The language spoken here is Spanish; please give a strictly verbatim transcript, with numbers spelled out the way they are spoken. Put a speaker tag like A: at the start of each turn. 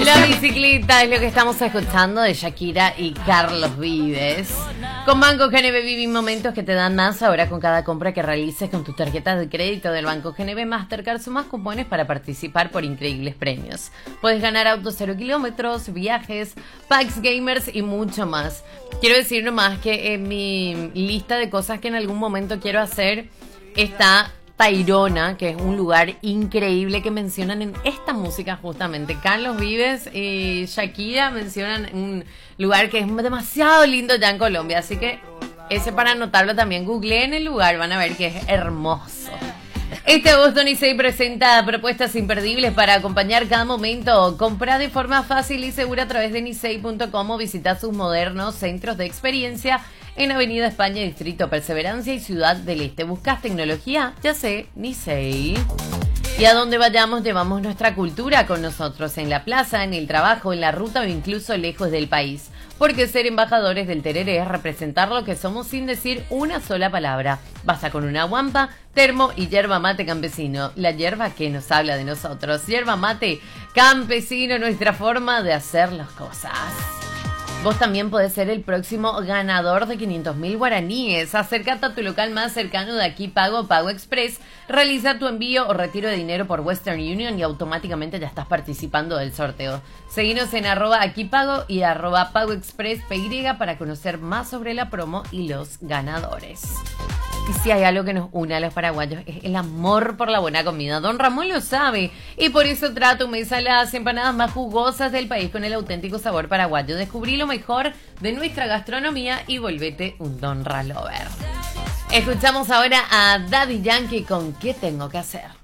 A: La bicicleta es lo que estamos escuchando de Shakira y Carlos Vives. Con Banco G N B viví momentos que te dan más ahora con cada compra que realices con tus tarjetas de crédito del Banco G N B Mastercard. Sumás cupones para participar por increíbles premios. Puedes ganar autos cero kilómetros, viajes, packs gamers y mucho más. Quiero decir nomás que en mi lista de cosas que en algún momento quiero hacer está Tayrona, que es un lugar increíble que mencionan en esta música justamente. Carlos Vives y Shakira mencionan un lugar que es demasiado lindo ya en Colombia, así que ese para anotarlo también. Googleen el lugar, van a ver que es hermoso. Este agosto Nicey presenta propuestas imperdibles para acompañar cada momento. Compra de forma fácil y segura a través de nicey punto com o visita sus modernos centros de experiencia en Avenida España, Distrito Perseverancia y Ciudad del Este. ¿Buscas tecnología? Ya sé, Nicey. Y a donde vayamos llevamos nuestra cultura con nosotros, en la plaza, en el trabajo, en la ruta o incluso lejos del país. Porque ser embajadores del tereré es representar lo que somos sin decir una sola palabra. Basta con una guampa, termo y yerba mate campesino. La yerba que nos habla de nosotros. Yerba mate campesino, nuestra forma de hacer las cosas. Vos también podés ser el próximo ganador de quinientos mil guaraníes. Acércate a tu local más cercano de Aquí Pago, Pago Express. Realiza tu envío o retiro de dinero por Western Union y automáticamente ya estás participando del sorteo. Seguinos en arroba Aquí Pago y arroba Pago Express P Y para conocer más sobre la promo y los ganadores. Y si hay algo que nos une a los paraguayos es el amor por la buena comida. Don Ramón lo sabe y por eso trae a tu mesa las empanadas más jugosas del país con el auténtico sabor paraguayo. Descubrí lo mejor de nuestra gastronomía y volvete un Don Ralover. Escuchamos ahora a Daddy Yankee con ¿Qué tengo que hacer?